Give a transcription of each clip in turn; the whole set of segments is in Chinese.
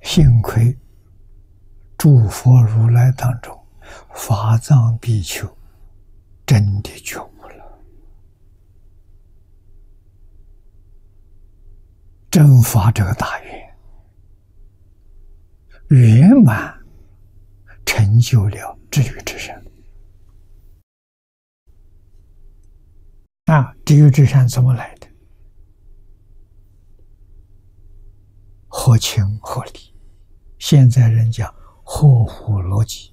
幸亏诸佛如来当中，法藏比丘真的觉悟了，真发这个大愿，圆满成就了知遇之山。知遇之山怎么来的？合情合理，现在人讲合乎逻辑。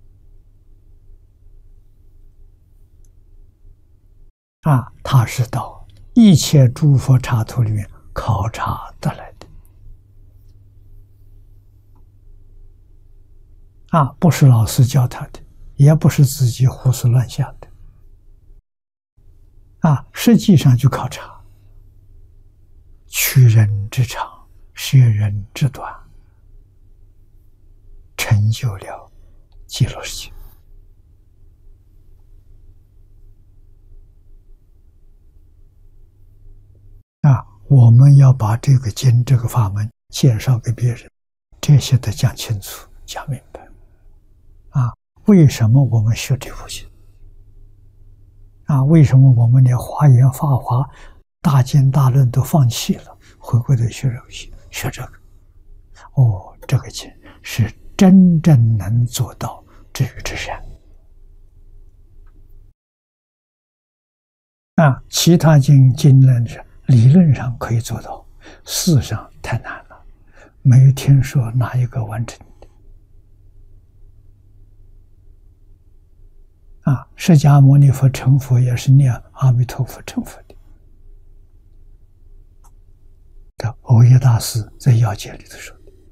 他是到一切诸佛刹土里面考察得来的。不是老师教他的，也不是自己胡思乱想的。实际上就考察，取人之长，舍人之短，成就了极乐世界。我们要把这个经、这个法门介绍给别人，这些都讲清楚、讲明白。为什么我们学这部经？为什么我们连华严、法华、大经、大论都放弃了，回过头学这个？这个经是真正能做到知遇之山。其他经论是理论上可以做到，事上太难了，没有听说哪一个完成的。释迦牟尼佛成佛也是念阿弥陀佛成佛的。这藕益大师在要解里头说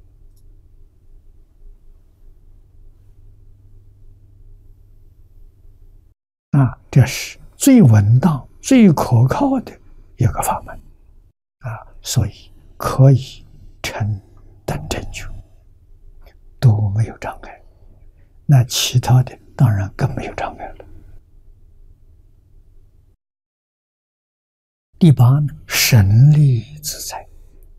的。这是最稳当、最可靠的一个法门。所以可以成等正觉，都没有障碍。那其他的当然更没有障碍了。第八呢，神力自在。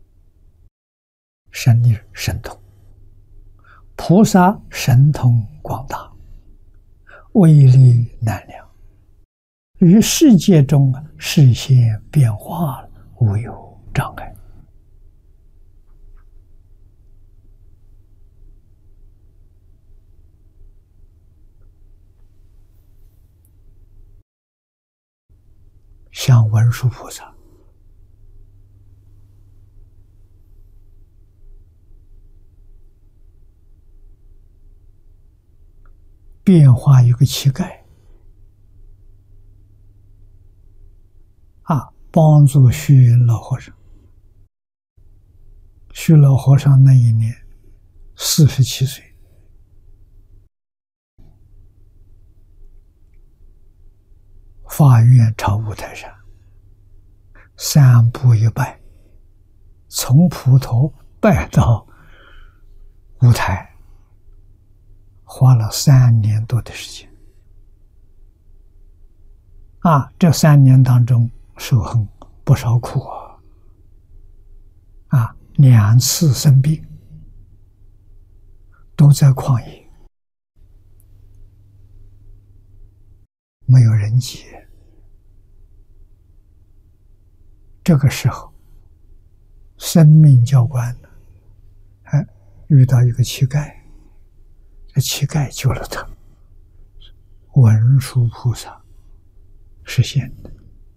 神力神通，菩萨神通广大，威力难量，于世界中视线变化无有障碍。像文殊菩萨，变化一个乞丐，帮助虚云老和尚。虚老和尚那一年47岁，发愿朝五台山，3步一拜，从普陀拜到五台，花了3年多的时间。这3年当中受很不少苦2次生病，都在旷野，没有人接。这个时候，生命教官遇到一个乞丐，这乞丐救了他，文殊菩萨实现的。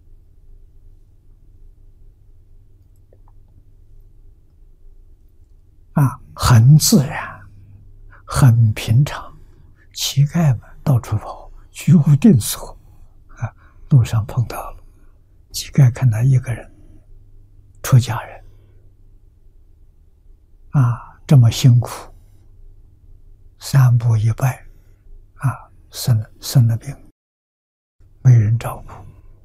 很自然，很平常。乞丐们到处跑，居无定所。路上碰到了乞丐，看他一个人，出家人，这么辛苦，3步一拜，生了病，没人照顾，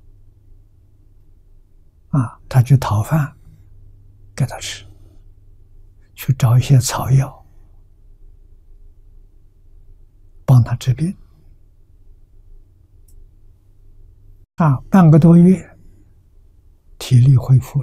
他去讨饭给他吃，去找一些草药帮他治病。半个多月，体力恢复